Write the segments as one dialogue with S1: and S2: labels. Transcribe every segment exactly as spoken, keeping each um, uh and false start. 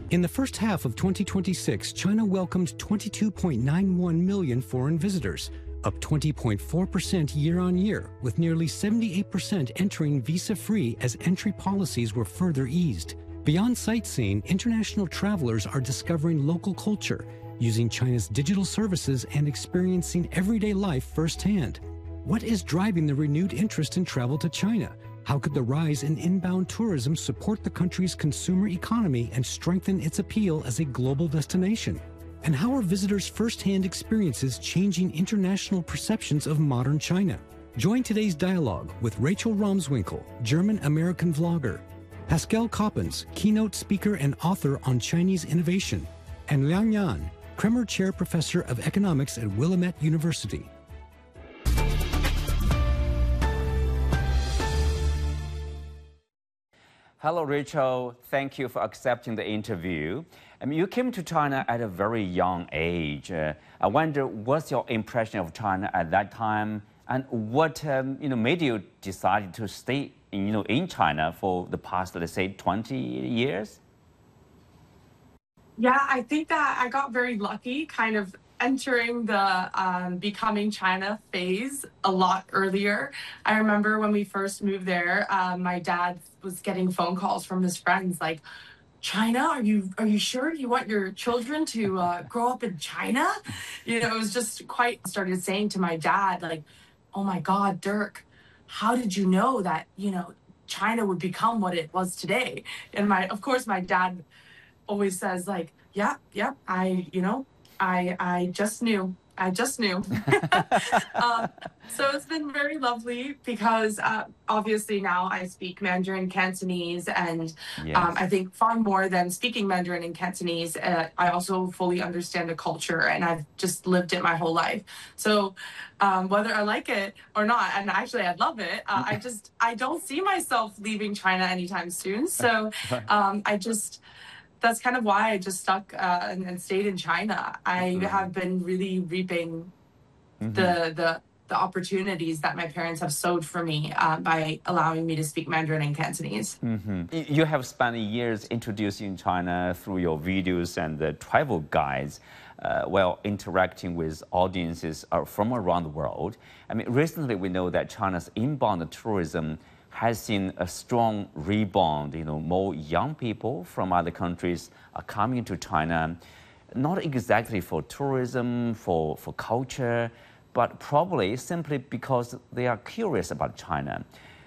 S1: In the first half of twenty twenty-six, China welcomed twenty-two point nine one million foreign visitors, up twenty point four percent year-on-year, with nearly seventy-eight percent entering visa-free as entry policies were further eased. Beyond sightseeing, international travelers are discovering local culture, using China's digital services and experiencing everyday life firsthand. What is driving the renewed interest in travel to China? How could the rise in inbound tourism support the country's consumer economy and strengthen its appeal as a global destination? And how are visitors' first-hand experiences changing international perceptions of modern China? Join today's dialogue with Rachel Romswinkle, German-American vlogger, Pascal Coppens, keynote speaker and author on Chinese innovation, and Liang Yan, Kremer Chair Professor of Economics at Willamette University.
S2: Hello, Rachel. Thank you for accepting the interview. I mean, you came to China at a very young age. Uh, I wonder, what's your impression of China at that time, and what um, you know made you decide to stay, you know, in China for the past, let's say, twenty years?
S3: Yeah, I think that I got very lucky, kind of entering the um, becoming China phase a lot earlier. I remember when we first moved there, uh, my dad was getting phone calls from his friends like, China, are you are you sure you want your children to uh, grow up in China? You know, it was just quite, started saying to my dad, like, oh my God, Dirk, how did you know that, you know, China would become what it was today? And my, of course, my dad always says like, yeah, yeah, I, you know, I I just knew. I just knew. um, so it's been very lovely because uh, obviously now I speak Mandarin Cantonese, and
S2: Yes.
S3: um, I think far more than speaking Mandarin and Cantonese, uh, I also fully understand the culture, and I've just lived it my whole life. So um, whether I like it or not, and actually I love it, uh, I just, I don't see myself leaving China anytime soon. So um, I just, that's kind of why I just stuck uh, and, and stayed in China. I
S2: Mm-hmm.
S3: have been really reaping
S2: Mm-hmm.
S3: the the the opportunities that my parents have sowed for me uh, by allowing me to speak Mandarin and Cantonese.
S2: Mm-hmm. Y- You have spent years introducing China through your videos and the travel guides, uh, while interacting with audiences uh, from around the world. I mean, recently we know that China's inbound tourism has seen a strong rebound. You know, more young people from other countries are coming to China, not exactly for tourism, for, for culture, but probably simply because they are curious about China.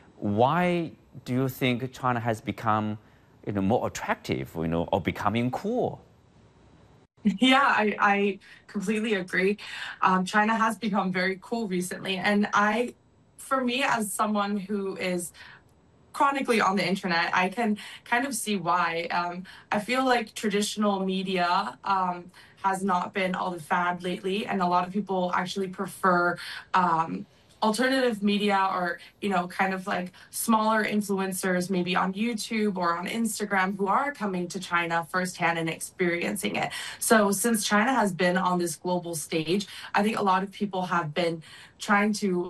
S2: Why do you think China has become, you know, more attractive, you know, or becoming cool?
S3: Yeah, I, I completely agree. Um, China has become very cool recently. And I, for me, as someone who is chronically on the internet, I can kind of see why. Um, I feel like traditional media um, has not been all the fad lately, and a lot of people actually prefer um, alternative media, or, you know, kind of like smaller influencers, maybe on YouTube or on Instagram, who are coming to China firsthand and experiencing it. So since China has been on this global stage, I think a lot of people have been trying to